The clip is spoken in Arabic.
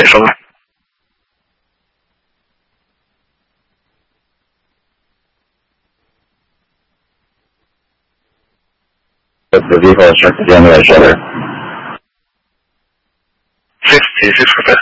说吧。 The vehicle is struck again with a shoulder. 66%.